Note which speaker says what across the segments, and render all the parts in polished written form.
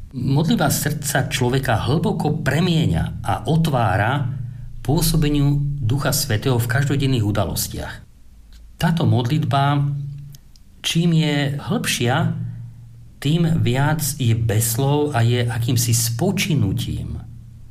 Speaker 1: Modlitba srdca človeka hlboko premieňa a otvára pôsobeniu Ducha Svätého v každodenných udalostiach. Táto modlitba, čím je hĺbšia, tým viac je bez slov a je akýmsi spočinutím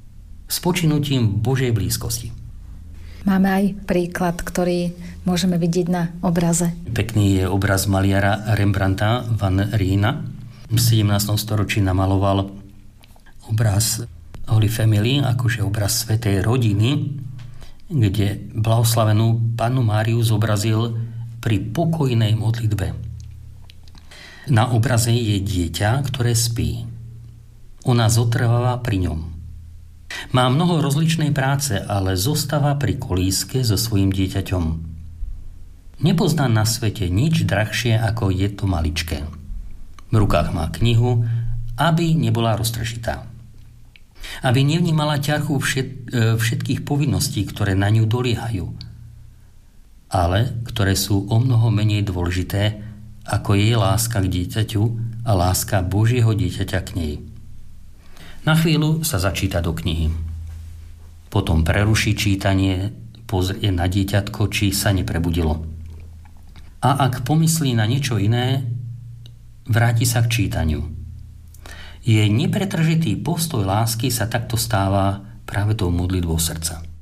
Speaker 1: Božej blízkosti.
Speaker 2: Máme aj príklad, ktorý môžeme vidieť na obraze.
Speaker 1: Pekný je obraz maliara Rembrandta van Rijna. V 17. storočí namaloval obraz Holy Family, akože obraz svätej rodiny, kde blahoslavenú Pannu Máriu zobrazil pri pokojnej modlitbe. Na obraze je dieťa, ktoré spí. Ona zotrváva pri ňom. Má mnoho rozličnej práce, ale zostáva pri kolíske so svojím dieťaťom. Nepozná na svete nič drahšie, ako je to maličké. V rukách má knihu, aby nebola roztržitá. Aby nevnímala ťarchu všetkých povinností, ktoré na ňu doliehajú, ale ktoré sú o mnoho menej dôležité, ako jej láska k dieťaťu a láska Božieho dieťaťa k nej. Na chvíľu sa začíta do knihy. Potom preruší čítanie, pozrie na dieťatko, či sa neprebudilo. A ak pomyslí na niečo iné, vráti sa k čítaniu. Jej nepretržitý postoj lásky sa takto stáva práve tou modlitbou srdca.